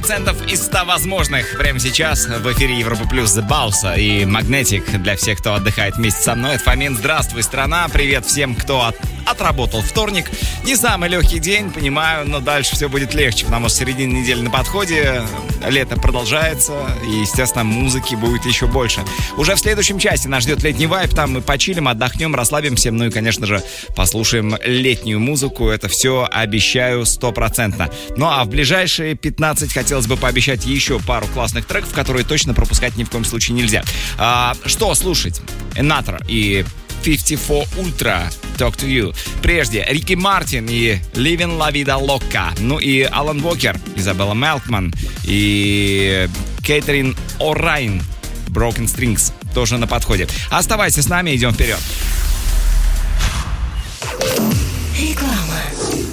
100% из 100 возможных. Прямо сейчас в эфире Европа Плюс The Balsa и Magnetic для всех, кто отдыхает вместе со мной. Это Фомин. Здравствуй, страна. Привет всем, кто отработал вторник. Не самый легкий день, понимаю, но дальше все будет легче, потому что середина недели на подходе, лето продолжается, и, естественно, музыки будет еще больше. Уже в следующем часе нас ждет летний вайб, там мы почилим, отдохнем, расслабимся, ну и, конечно же, послушаем летнюю музыку. Это все обещаю 100%. Ну а в ближайшие 15 хотелось бы пообещать еще пару классных треков, которые точно пропускать ни в коем случае нельзя. Что слушать? Natr и 54 Ultra Talk to You. Прежде Рики Мартин и Living La Vida Loca. Ну и Алан Уокер, Изабелла Мелкман и Кейтерин О'Райн Broken Strings тоже на подходе. Оставайся с нами, идем вперед.